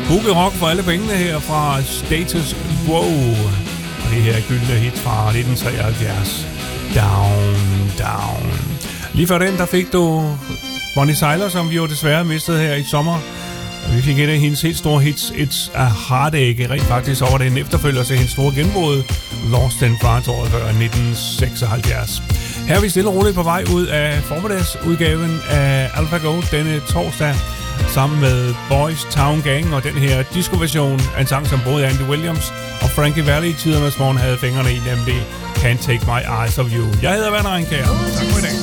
Boogie Rock for alle pengene her fra Status Quo. Og det her gyldne hit fra 1973. Down, down. Lige før den, der fik du Bonnie Tyler, som vi jo desværre mistede her i sommer. Og vi fik et af hendes helt store hits, It's a Heartache. Rent faktisk over det en efterfølger til hendes store genbrud, Lost in France året før 1976. Her er vi stille og roligt på vej ud af formiddagsudgaven af AlphaGo denne torsdag, sammen med Boys Town Gang og den her disco-version af en sang, som både Andy Williams og Frankie Valli i tidernes morgen havde fingrene i, nemlig Can't Take My Eyes Off You. Jeg hedder Werner Ringkjær. Tak for i dag.